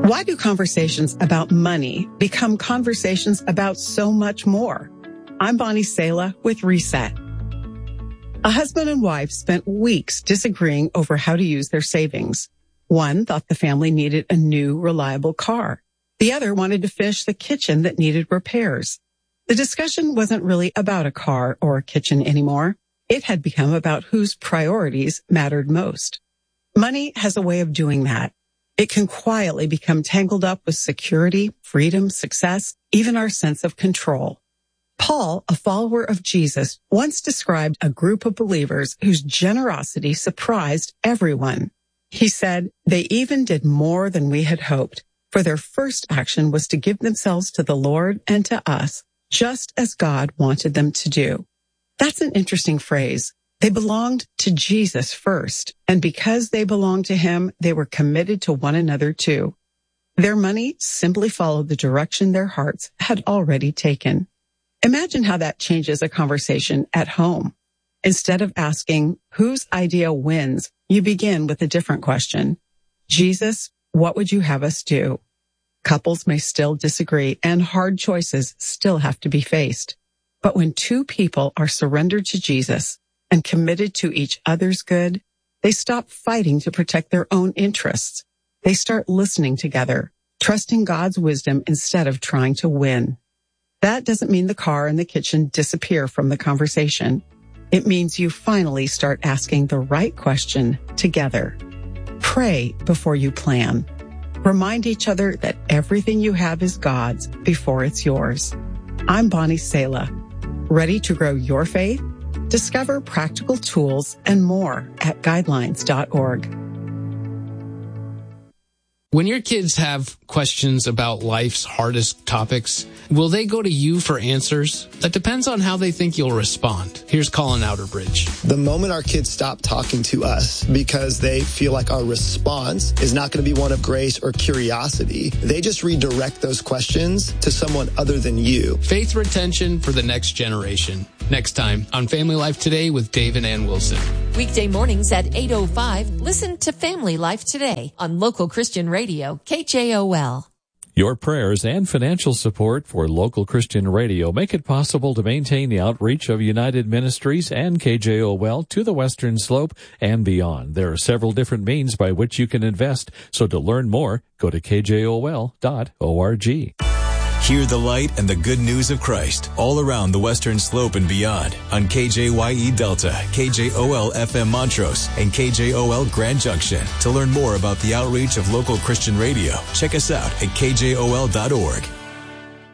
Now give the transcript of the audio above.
Why do conversations about money become conversations about so much more? I'm Bonnie Sala with Reset. A husband and wife spent weeks disagreeing over how to use their savings. One thought the family needed a new, reliable car. The other wanted to finish the kitchen that needed repairs. The discussion wasn't really about a car or a kitchen anymore. It had become about whose priorities mattered most. Money has a way of doing that. It can quietly become tangled up with security, freedom, success, even our sense of control. Paul, a follower of Jesus, once described a group of believers whose generosity surprised everyone. He said, "They even did more than we had hoped, for their first action was to give themselves to the Lord and to us, just as God wanted them to do." That's an interesting phrase. They belonged to Jesus first, and because they belonged to him, they were committed to one another too. Their money simply followed the direction their hearts had already taken. Imagine how that changes a conversation at home. Instead of asking, whose idea wins, you begin with a different question. Jesus, what would you have us do? Couples may still disagree, and hard choices still have to be faced. But when two people are surrendered to Jesus and committed to each other's good, they stop fighting to protect their own interests. They start listening together, trusting God's wisdom instead of trying to win. That doesn't mean the car and the kitchen disappear from the conversation. It means you finally start asking the right question together. Pray before you plan. Remind each other that everything you have is God's before it's yours. I'm Bonnie Sala. Ready to grow your faith? Discover practical tools and more at guidelines.org. When your kids have questions about life's hardest topics, will they go to you for answers? That depends on how they think you'll respond. Here's Colin Outerbridge. The moment our kids stop talking to us because they feel like our response is not going to be one of grace or curiosity, they just redirect those questions to someone other than you. Faith retention for the next generation. Next time on Family Life Today with Dave and Ann Wilson. Weekday mornings at 8:05, listen to Family Life Today on local Christian radio, KJOL. Your prayers and financial support for local Christian radio make it possible to maintain the outreach of United Ministries and KJOL to the Western Slope and beyond. There are several different means by which you can invest, so to learn more, go to kjol.org. Hear the light and the good news of Christ all around the Western Slope and beyond on KJYE Delta, KJOL FM Montrose, and KJOL Grand Junction. To learn more about the outreach of local Christian radio, check us out at kjol.org.